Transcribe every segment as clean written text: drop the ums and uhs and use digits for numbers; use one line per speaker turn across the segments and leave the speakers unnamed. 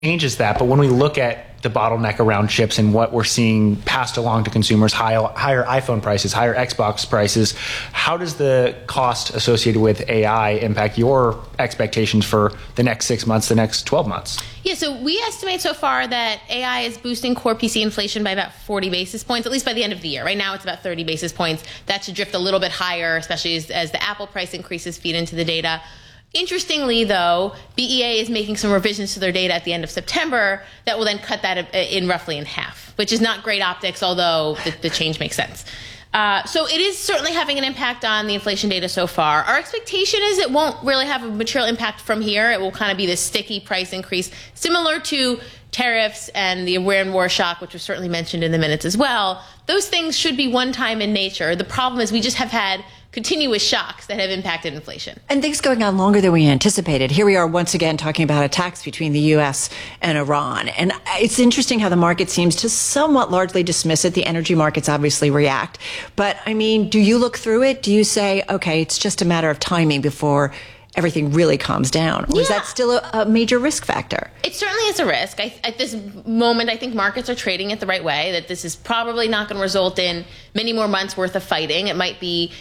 changes that. But when we look at the bottleneck around chips and what we're seeing passed along to consumers, higher iPhone prices, higher Xbox prices, how does the cost associated with AI impact your expectations for the next 6 months, the next 12 months?
Yeah, so we estimate so far that AI is boosting core PC inflation by about 40 basis points, at least by the end of the year. Right now it's about 30 basis points. That should drift a little bit higher, especially as the Apple price increases feed into the data. Interestingly, though, BEA is making some revisions to their data at the end of September that will then cut that in roughly in half, which is not great optics, although the change makes sense. So it is certainly having an impact on the inflation data so far. Our expectation is it won't really have a material impact from here. It will kind of be this sticky price increase, similar to tariffs and the Iran war shock, which was certainly mentioned in the minutes as well. Those things should be one time in nature. The problem is we just have had continuous shocks that have impacted inflation.
And things going on longer than we anticipated. Here we are once again talking about attacks between the U.S. and Iran. And it's interesting how the market seems to somewhat largely dismiss it. The energy markets obviously react. But, I mean, do you look through it? Do you say, okay, it's just a matter of timing before everything really calms down? Or is that still a major risk factor?
It certainly is a risk. At this moment, I think markets are trading it the right way, that this is probably not going to result in many more months worth of fighting. It might be,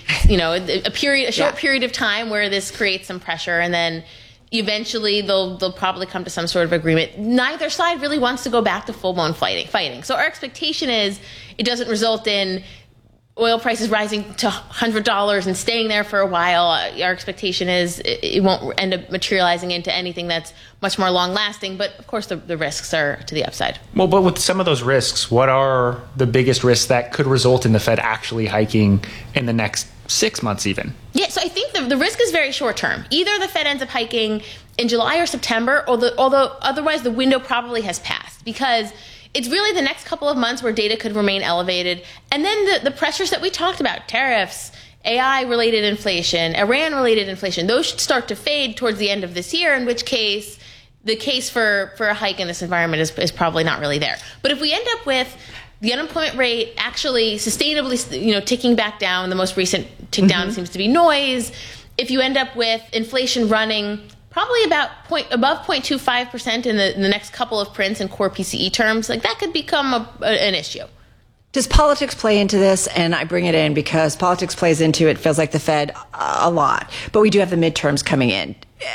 a short period of time where this creates some pressure, and then eventually they'll probably come to some sort of agreement. Neither side really wants to go back to full-blown fighting. So our expectation is it doesn't result in oil prices rising to $100 and staying there for a while. Our expectation is it won't end up materializing into anything that's much more long-lasting. But, of course, the risks are to the upside.
Well, but with some of those risks, what are the biggest risks that could result in the Fed actually hiking in the next 6 months even?
Yeah, so I think the risk is very short-term. Either the Fed ends up hiking in July or September, although otherwise the window probably has passed, because it's really the next couple of months where data could remain elevated. And then the pressures that we talked about, tariffs, AI-related inflation, Iran-related inflation, those should start to fade towards the end of this year, in which case the case for a hike in this environment is probably not really there. But if we end up with the unemployment rate actually sustainably, ticking back down, the most recent tick down seems to be noise. If you end up with inflation running probably about above 0.25% in the next couple of prints in core PCE terms, like that could become an issue.
Does politics play into this? And I bring it in because politics plays into it, feels like the Fed a lot. But we do have the midterms coming in.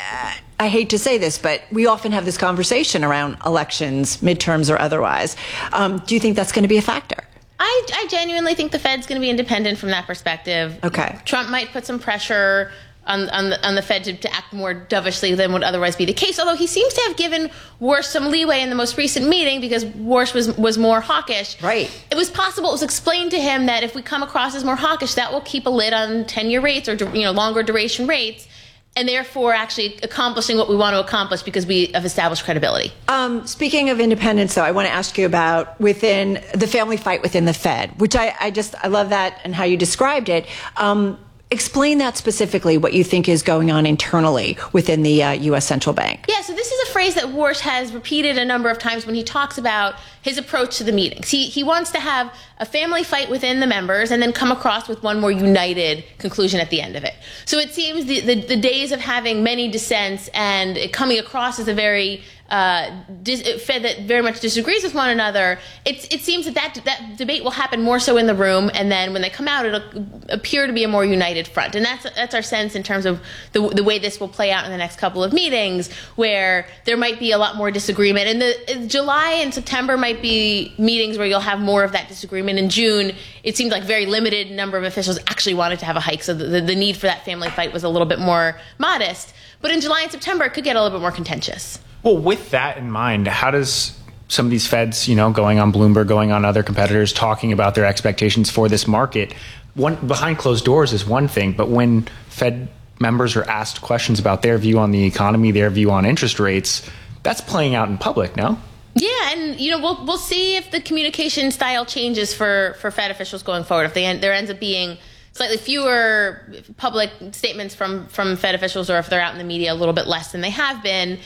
I hate to say this, but we often have this conversation around elections, midterms or otherwise. Do you think that's going to be a factor?
I genuinely think the Fed's going to be independent from that perspective.
Okay.
Trump might put some pressure on the Fed to act more dovishly than would otherwise be the case, although he seems to have given Warsh some leeway in the most recent meeting because Warsh was more hawkish.
Right.
It was explained to him that if we come across as more hawkish, that will keep a lid on 10-year rates or longer duration rates, and therefore actually accomplishing what we want to accomplish because we have established credibility.
Speaking of independence, though, I want to ask you about within the family fight within the Fed, which I love that and how you described it. Explain that specifically, what you think is going on internally within the U.S. Central Bank.
Yeah, so this is a phrase that Warsh has repeated a number of times when he talks about his approach to the meetings. He wants to have a family fight within the members and then come across with one more united conclusion at the end of it. So it seems the days of having many dissents and it coming across as a very Fed that very much disagrees with one another, it seems that debate will happen more so in the room, and then when they come out, it'll appear to be a more united front. And that's our sense in terms of the way this will play out in the next couple of meetings, where there might be a lot more disagreement. And July and September might be meetings where you'll have more of that disagreement. In June, it seemed like very limited number of officials actually wanted to have a hike, so the need for that family fight was a little bit more modest. But in July and September, it could get a little bit more contentious.
Well, with that in mind, how does some of these Feds, going on Bloomberg, going on other competitors, talking about their expectations for this market, behind closed doors is one thing, but when Fed members are asked questions about their view on the economy, their view on interest rates, that's playing out in public, no?
Yeah, and we'll see if the communication style changes for Fed officials going forward. If there ends up being slightly fewer public statements from Fed officials, or if they're out in the media, a little bit less than they have been,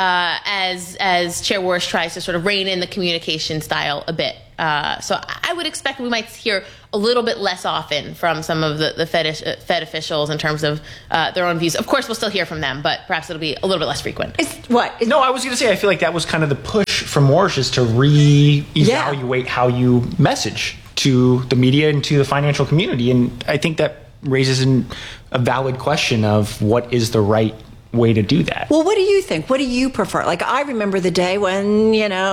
as Chair Warsh tries to sort of rein in the communication style a bit. So I would expect we might hear a little bit less often from some of the Fed officials in terms of their own views. Of course, we'll still hear from them, but perhaps it'll be a little bit less frequent.
No, I was going to say, I feel like that was kind of the push from Warsh, is to reevaluate how you message to the media and to the financial community. And I think that raises a valid question of what is the right way to do that.
Well, what do you think? What do you prefer? Like, I remember the day when,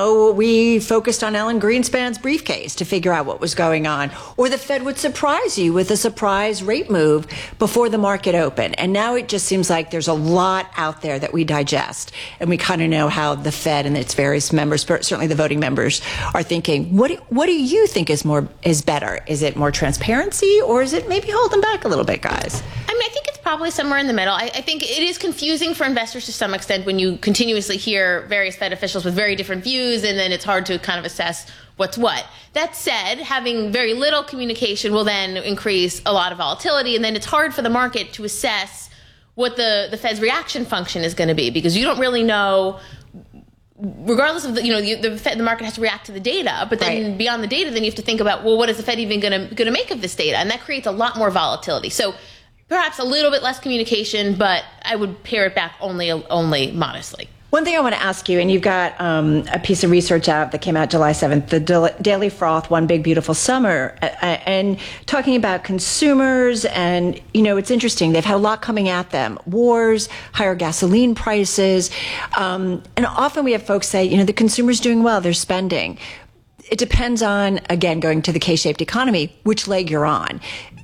we focused on Ellen Greenspan's briefcase to figure out what was going on, or the Fed would surprise you with a surprise rate move before the market opened. And now it just seems like there's a lot out there that we digest, and we kind of know how the Fed and its various members, certainly the voting members, are thinking. What do you think is better? Is it more transparency, or is it maybe holding back a little bit, guys?
I think it's probably somewhere in the middle. I think it is confusing for investors to some extent when you continuously hear various Fed officials with very different views, and then it's hard to kind of assess what's what. That said, having very little communication will then increase a lot of volatility, and then it's hard for the market to assess what the Fed's reaction function is going to be, because you don't really know. Regardless of the market has to react to the data, but then beyond the data, then you have to think about, well, what is the Fed even going to make of this data, and that creates a lot more volatility. So perhaps a little bit less communication, but I would pare it back only modestly.
One thing I want to ask you, and you've got a piece of research out that came out July 7th, the Daily Froth, One Big Beautiful Summer, and talking about consumers. And, it's interesting. They've had a lot coming at them. Wars, higher gasoline prices. And often we have folks say, the consumer's doing well, they're spending. It depends on, again, going to the K-shaped economy, which leg you're on.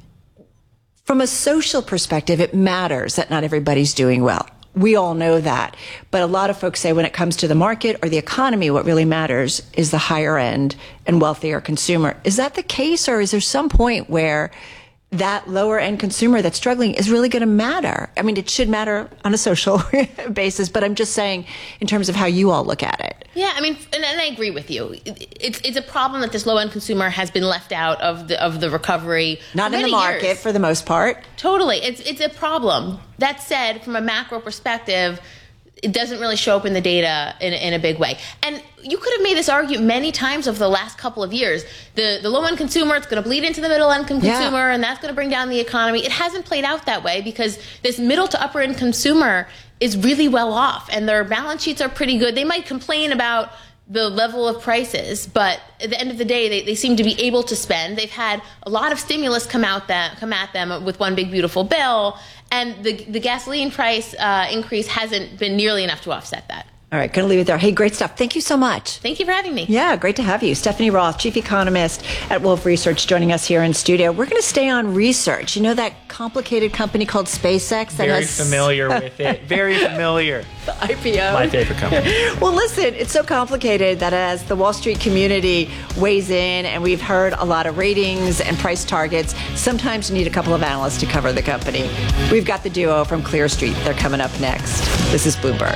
From a social perspective, it matters that not everybody's doing well. We all know that. But a lot of folks say when it comes to the market or the economy, what really matters is the higher end and wealthier consumer. Is that the case, or is there some point where that lower end consumer that's struggling is really going to matter? I mean, it should matter on a social basis, but I'm just saying in terms of how you all look at it.
Yeah, and I agree with you. It's a problem that this low end consumer has been left out of the recovery.
Not in the market years. For the most part.
Totally, it's a problem. That said, from a macro perspective, it doesn't really show up in the data in a big way. And you could have made this argument many times over the last couple of years. The low-end consumer, it's going to bleed into the middle-end consumer, and that's going to bring down the economy. It hasn't played out that way because this middle to upper-end consumer is really well off, and their balance sheets are pretty good. They might complain about the level of prices, but at the end of the day, they seem to be able to spend. They've had a lot of stimulus come at them with one big beautiful bill, and the gasoline price increase hasn't been nearly enough to offset that.
All right, going to leave it there. Hey, great stuff. Thank you so much.
Thank you for having me.
Yeah, great to have you. Stephanie Roth, Chief Economist at Wolfe Research, joining us here in studio. We're going to stay on research. You know that complicated company called SpaceX?
Very familiar with it. Very familiar.
The IPO.
My favorite company.
Well, listen, it's so complicated that as the Wall Street community weighs in, and we've heard a lot of ratings and price targets, sometimes you need a couple of analysts to cover the company. We've got the duo from Clear Street. They're coming up next. This is Bloomberg.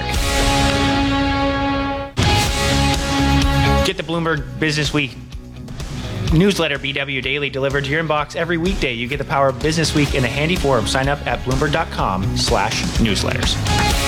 Get the Bloomberg Business Week newsletter, BW Daily, delivered to your inbox every weekday. You get the power of Business Week in a handy form. Sign up at Bloomberg.com/newsletters.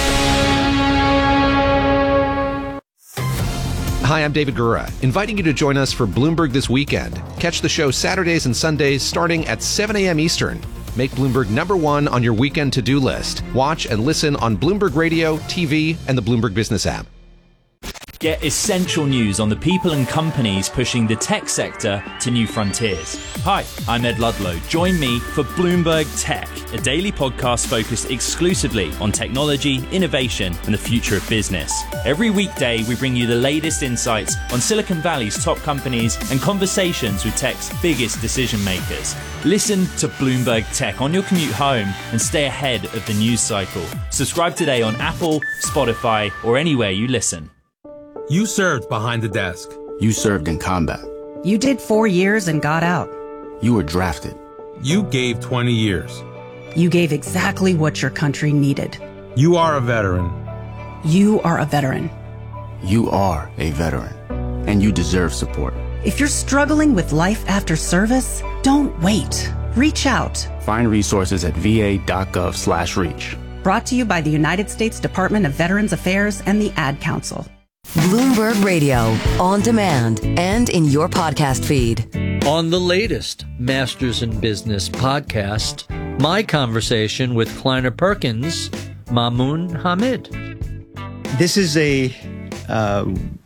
Hi, I'm David Gura, inviting you to join us for Bloomberg This Weekend. Catch the show Saturdays and Sundays starting at 7 a.m. Eastern. Make Bloomberg #1 on your weekend to-do list. Watch and listen on Bloomberg Radio, TV, and the Bloomberg Business app.
Get essential news on the people and companies pushing the tech sector to new frontiers. Hi, I'm Ed Ludlow. Join me for Bloomberg Tech, a daily podcast focused exclusively on technology, innovation, and the future of business. Every weekday, we bring you the latest insights on Silicon Valley's top companies and conversations with tech's biggest decision makers. Listen to Bloomberg Tech on your commute home and stay ahead of the news cycle. Subscribe today on Apple, Spotify, or anywhere you listen.
You served behind the desk.
You served in combat.
You did 4 years and got out.
You were drafted.
You gave 20 years.
You gave exactly what your country needed.
You are a veteran.
You are a veteran.
You are a veteran. And you deserve support.
If you're struggling with life after service, don't wait. Reach out.
Find resources at va.gov/reach.
Brought to you by the United States Department of Veterans Affairs and the Ad Council.
Bloomberg Radio, on demand and in your podcast feed.
On the latest Masters in Business podcast, my conversation with Kleiner Perkins, Mamoun Hamid.
This is a